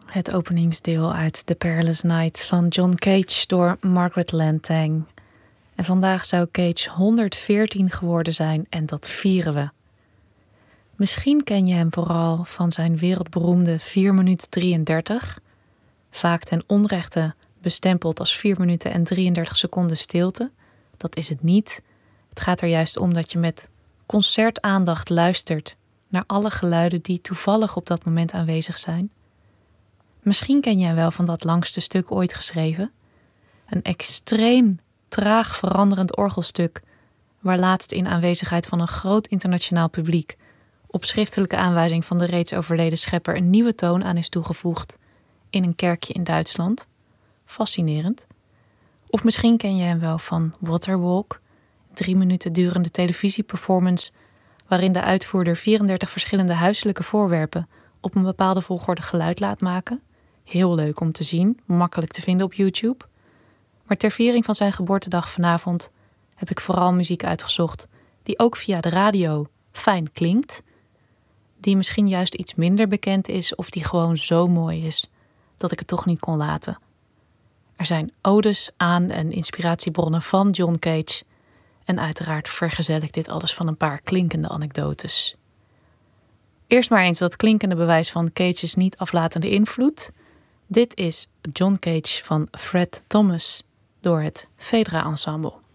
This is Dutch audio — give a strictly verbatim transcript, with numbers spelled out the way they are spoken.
Het openingsdeel uit The Perilous Night van John Cage door Margaret Lantang. En vandaag zou Cage honderdveertien geworden zijn en dat vieren we. Misschien ken je hem vooral van zijn wereldberoemde vier minuten drieëndertig. Vaak ten onrechte bestempeld als vier minuten en drieëndertig seconden stilte. Dat is het niet. Het gaat er juist om dat je met concertaandacht luistert naar alle geluiden die toevallig op dat moment aanwezig zijn. Misschien ken je hem wel van dat langste stuk ooit geschreven. Een extreem traag veranderend orgelstuk, waar laatst in aanwezigheid van een groot internationaal publiek op schriftelijke aanwijzing van de reeds overleden schepper een nieuwe toon aan is toegevoegd in een kerkje in Duitsland. Fascinerend. Of misschien ken je hem wel van Waterwalk, drie minuten durende televisieperformance waarin de uitvoerder vierendertig verschillende huiselijke voorwerpen op een bepaalde volgorde geluid laat maken. Heel leuk om te zien, makkelijk te vinden op YouTube. Maar ter viering van zijn geboortedag vanavond heb ik vooral muziek uitgezocht die ook via de radio fijn klinkt, die misschien juist iets minder bekend is of die gewoon zo mooi is dat ik het toch niet kon laten. Er zijn odes aan en inspiratiebronnen van John Cage en uiteraard vergezel ik dit alles van een paar klinkende anekdotes. Eerst maar eens dat klinkende bewijs van Cage's niet aflatende invloed. Dit is John Cage van Fred Thomas door het Phaedra Ensemble.